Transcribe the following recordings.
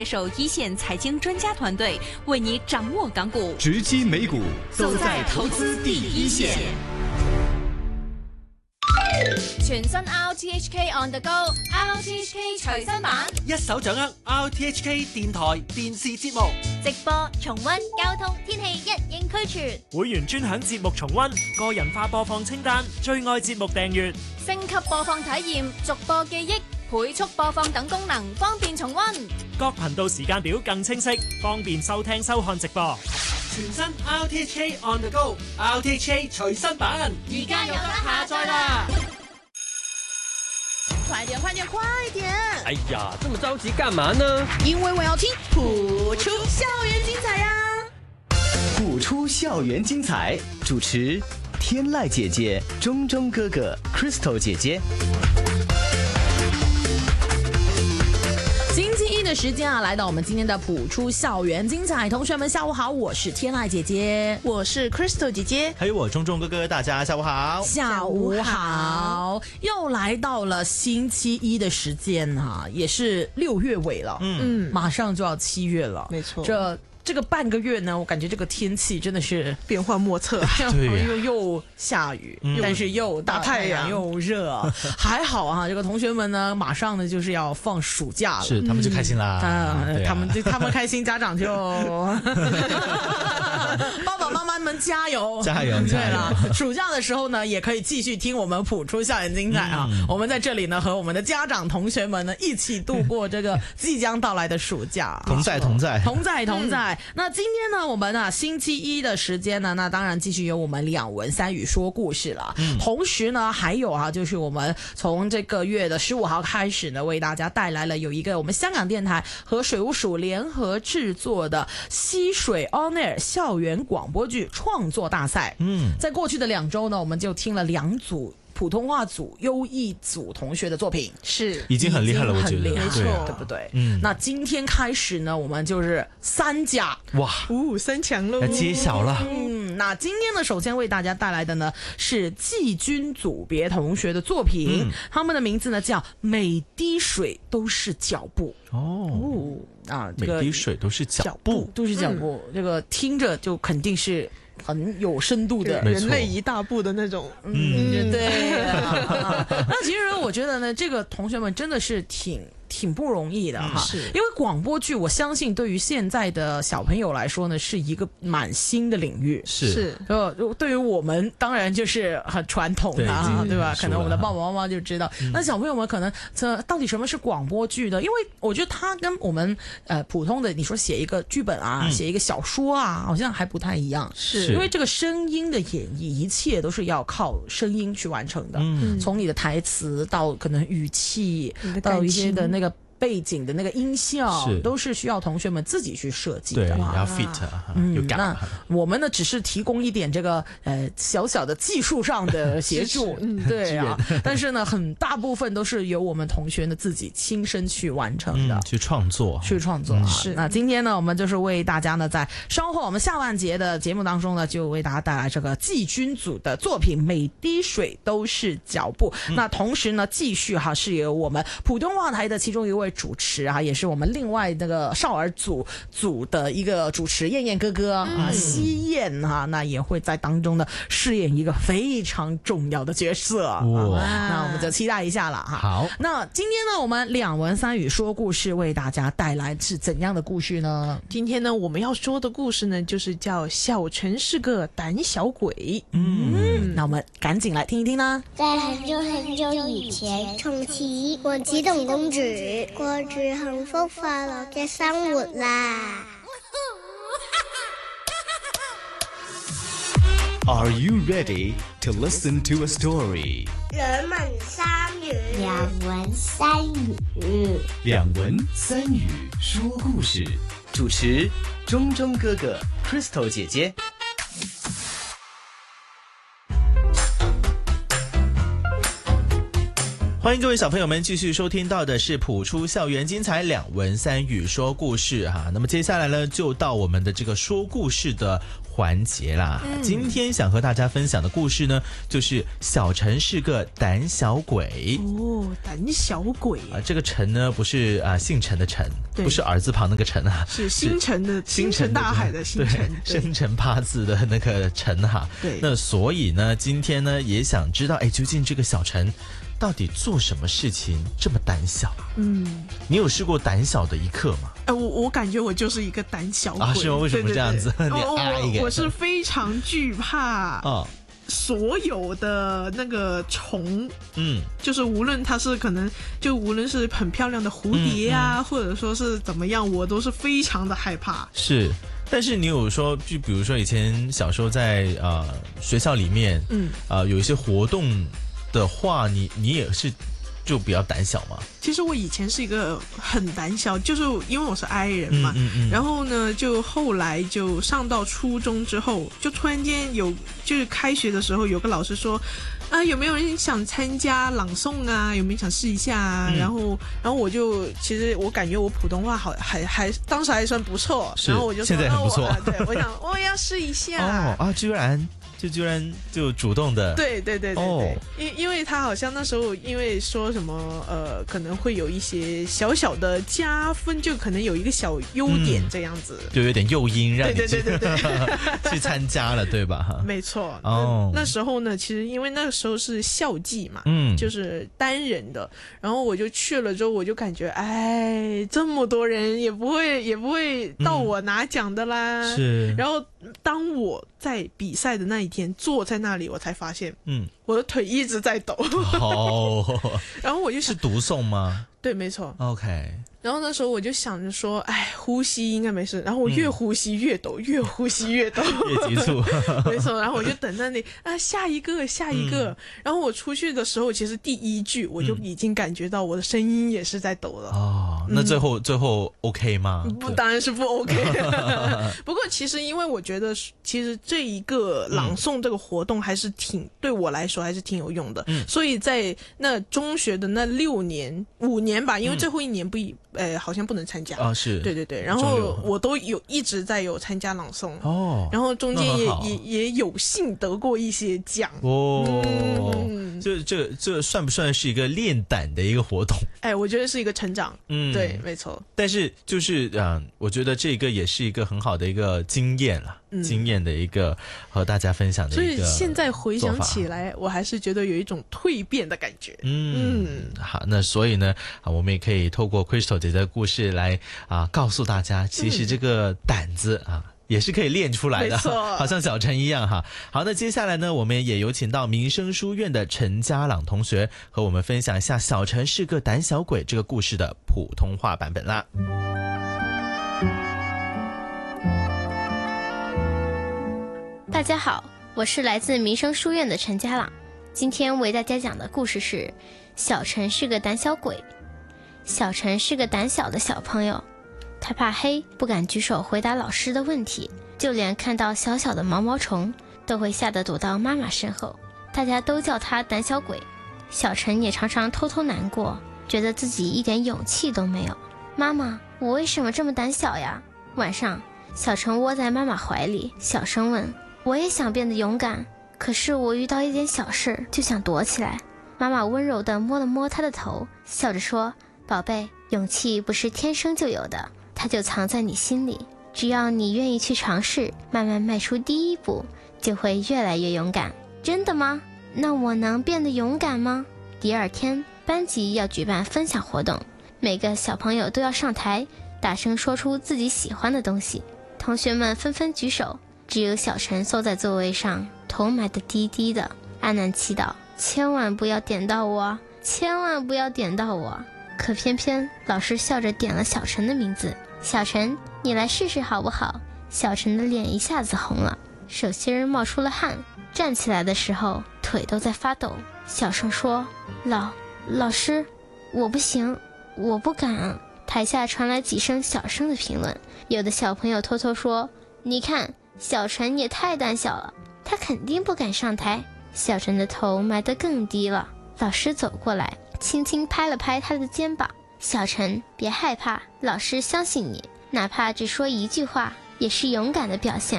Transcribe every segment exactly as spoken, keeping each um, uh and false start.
手一线财经专家团队为你掌握港股， 直击美股， 走在投资第一线。 全新 R T H K on the go，R T H K 隨身版， 一手掌握 R T H K 電台電視節目直播、重溫、交通、天氣一應俱全， 會員專享節目重溫、個人化播放清單、最愛節目訂閱、 升級播放體驗、逐播記憶、倍速播放等功能，方便重溫。 各頻道時間表更清晰，方便收聽收看直播。 全新 R T H K on the go，R T H K 隨身版， 而家有得下載啦！ 快點，快點，快點！ 哎呀，這麼着急幹嘛呢？ 因為我要聽譜出校園精彩呀！ 譜出校園精彩，主持天籟姐姐、中中哥哥、Crystal 姐姐。 星期一的時間啊，來到我們今天的譜出校園精彩，同學們下午好，我是天籟姐姐， 我是 Crystal 姐姐， 還有我中中哥哥，大家下午好， 下午好，又來到了星期一的時間啊，也是六月尾了，嗯，馬上就要七月了， 沒錯， 這。這個半個月呢，我感覺這個天氣真的是變幻莫測， 又又下雨，嗯、但是又大太陽又熱，還好啊。這個同學們呢，馬上呢就是要放暑假了， 是他們就開心啦。 啊對啊他們就他們開心，家長就爸爸媽媽們加油， 加油！ 對啦，暑假的時候呢，也可以繼續聽我們譜出校園精彩啊。嗯、我們在這裡呢，和我們的家長同學們呢，一起度過這個即將到來的暑假。 同在同在同在同在。嗯那今天呢，我們啊星期一的時間呢，那當然繼續有我們兩文三語說故事了。嗯，同時呢，還有啊，就是我們從這個月的十五號開始呢，為大家帶來了有一個我們香港電台和水務署聯合製作的溪水 On Air 校園廣播劇創作大賽。嗯，在過去的兩週呢，我們就聽了兩組普通話組、優異組同學的作品， 是已經很厲害了，我覺得， 沒錯， 對， 對不對？嗯，那今天開始呢，我們就是三甲， 哇， 哦，三強咯， 要揭曉了。 嗯，那今天呢，首先為大家帶來的呢是季軍組別同學的作品，嗯、他們的名字呢叫《每滴水都是腳步》 哦。 哦啊，這個、 每滴水都是腳步， 都是腳步，嗯、這個聽着就肯定是很有深度的， 人類一大步的那種。 嗯，嗯對、啊。那其實我覺得呢，這個同學們真的是挺。挺不容易的哈， 是因為廣播劇，我相信對於現在的小朋友來說呢，是一個蠻新的領域。 是， 就對於我們當然就是很傳統的哈，對，對吧？可能我們的爸爸媽媽就知道。嗯、那小朋友們可能這到底什麼是廣播劇呢？因為我覺得它跟我們呃普通的你說寫一個劇本啊，嗯、寫一個小說啊，好像還不太一樣。 是， 因為這個聲音的演繹，一切都是要靠聲音去完成的。嗯，從你的台詞到可能語氣，到一些的那個。背景的那個音效都是需要同學們自己去設計的， 對，要 fit， 嗯，那我們呢只是提供一點這個呃小小的技術上的協助，嗯，對啊，但是呢，很大部分都是由我們同學呢自己親身去完成的， 嗯、去創作， 去創作、嗯、是。那今天呢，我們就是為大家呢，在稍後我們下半節的節目當中呢，就為大家帶來這個季軍組的作品《每滴水都是腳步》。嗯、那同時呢，繼續哈是由我們普通話台的其中一位主持啊，也是我們另外那個少兒組組的一個主持燕燕哥哥啊，西燕哈，那也會在當中呢飾演一個非常重要的角色。哇，啊、那我們就期待一下了哈。 好， 那今天呢，我們兩文三語說故事，為大家帶來是怎樣的故事呢？ 今天呢，我們要說的故事呢，就是叫小陳是個膽小鬼。 嗯，嗯那我們趕緊來聽一聽啦。 在很久很久以前，從前我激動公主過住幸福快樂嘅生活啦。 Are you ready to listen to a story? 兩文三語，兩文三語， 兩文三語說故事。主持中中哥哥 Crystal 姐姐。 歡迎各位小朋友們繼續收聽到的是譜出校園精彩兩文三語說故事哈。那麼接下來呢，就到我們的這個說故事的环节啦、嗯、今天想和大家分享的故事呢，就是小陈是个胆小鬼哦，胆小鬼啊，这个陈呢不是啊姓陈的陈，不是儿字旁那个陈啊， 是星辰的星辰大海的星辰， 生辰八字的那个陈哈。 对， 那所以呢，今天呢也想知道，哎，究竟这个小陈到底做什么事情这么胆小？嗯，你有试过胆小的一刻吗？ 哎、呃，我我感觉我就是一个胆小鬼啊， 是吗？为什么这样子？ 对对对你啊一个， 我是非常惧怕哦。所有的那个虫，嗯，就是无论它是可能就无论是很漂亮的蝴蝶啊，嗯嗯、或者说是怎么样，我都是非常的害怕。 是，但是你有说，就比如说以前小时候在呃学校里面，嗯，啊、呃、有一些活动的话，你你也是就比较胆小吗？ 其实我以前是一个很胆小，就是因为我是 I 人嘛，嗯嗯嗯、然后呢，就后来就上到初中之后，就突然间有就是开学的时候，有个老师说，啊，有没有人想参加朗诵啊？有没有想试一下啊？嗯、然后，然后我就其实我感觉我普通话好还还当时还算不错，然后我就说现在很不错， 啊、对，我想我也要试一下。 哦啊，居然。就居然就主动的， 对对对对对，哦、因因为他好像那时候因为说什么呃可能会有一些小小的加分，就可能有一个小优点这样子， 嗯、就有点诱因让你对对对对对去参加了，对吧？ 没错。哦那，那时候呢，其实因为那个时候是校际嘛，嗯，就是单人的，然后我就去了之后，我就感觉哎，这么多人也不会也不会到我拿奖的啦， 嗯、是。 然后当我在比赛的那一天坐在那里，我才发现，嗯，我的腿一直在抖。 哦， 然后我就是读诵吗？ 对，没错。 OK。 然后那时候我就想着说，哎，呼吸应该没事。然后我越呼吸越抖，嗯、越呼吸越抖， 越急促。 没错。然后我就等在那里啊，下一个，下一个。嗯、然后我出去的时候，其实第一句我就已经感觉到我的声音也是在抖了。 哦，那最后、嗯、最后 OK 吗？ 不，当然是不 OK。不过其实因为我觉得，其实这一个朗诵这个活动还是挺、嗯、对我来说还是挺有用的。嗯、所以在那中学的那六年五年吧，因为最后一年不一。呃，好像不能参加啊，是对对对，然后我都有一直在有参加朗诵哦，然后中间也也也有幸得过一些奖哦，嗯、这这这算不算是一个练胆的一个活动？ 哎，我觉得是一个成长，嗯，对，没错。 但是就是嗯、呃，我觉得这个也是一个很好的一个经验啦。嗯、经验的一个和大家分享的一个， 所以现在回想起来，我还是觉得有一种蜕变的感觉。 嗯，嗯好，那所以呢，啊，我们也可以透过 Crystal 姐姐的故事来啊，告诉大家，其实这个胆子、嗯、啊。也是可以练出来的，好像小陈一样哈。好，那接下来呢，我们也有请到民生书院的陈家朗同学和我们分享一下小陈是个胆小鬼这个故事的普通话版本啦。 大家好，我是来自民生书院的陈家朗，今天为大家讲的故事是小陈是个胆小鬼。小陈是个胆小的小朋友，他怕黑，不敢举手回答老师的问题，就连看到小小的毛毛虫都会吓得躲到妈妈身后，大家都叫他胆小鬼。小陈也常常偷偷难过，觉得自己一点勇气都没有。妈妈，我为什么这么胆小呀？晚上，小陈窝在妈妈怀里，小声问，我也想变得勇敢，可是我遇到一点小事就想躲起来。妈妈温柔地摸了摸他的头，笑着说，宝贝，勇气不是天生就有的，它就藏在你心里，只要你愿意去尝试，慢慢迈出第一步，就会越来越勇敢。真的吗？那我能变得勇敢吗？第二天，班级要举办分享活动，每个小朋友都要上台，大声说出自己喜欢的东西。同学们纷纷举手，只有小陈坐在座位上，头埋得低低的，暗暗祈祷，千万不要点到我，千万不要点到我。可偏偏老师笑着点了小陈的名字，小陈，你来试试好不好？小陈的脸一下子红了，手心儿冒出了汗，站起来的时候腿都在发抖，小声说，老老师，我不行，我不敢。台下传来几声小声的评论，有的小朋友偷偷说，你看小陈也太胆小了，他肯定不敢上台。小陈的头埋得更低了，老师走过来轻轻拍了拍他的肩膀，小陈，别害怕，老师相信你，哪怕只说一句话也是勇敢的表现。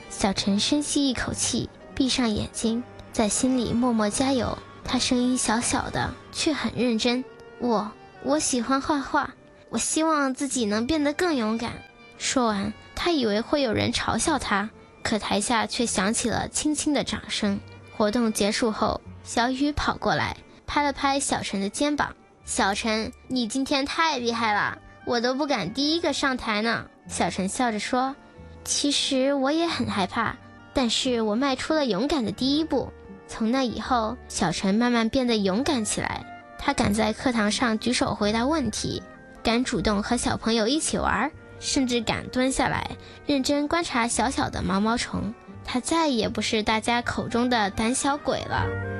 小陈深吸一口气，闭上眼睛，在心里默默加油。他声音小小的，却很认真。我我喜欢画画，我希望自己能变得更勇敢。说完，他以为会有人嘲笑他，可台下却响起了轻轻的掌声。活动结束后，小雨跑过来，拍了拍小陈的肩膀。小陈，你今天太厉害了，我都不敢第一个上台呢。小陈笑着说，其实我也很害怕，但是我迈出了勇敢的第一步。从那以后，小陈慢慢变得勇敢起来。他敢在课堂上举手回答问题，敢主动和小朋友一起玩，甚至敢蹲下来认真观察小小的毛毛虫。他再也不是大家口中的胆小鬼了。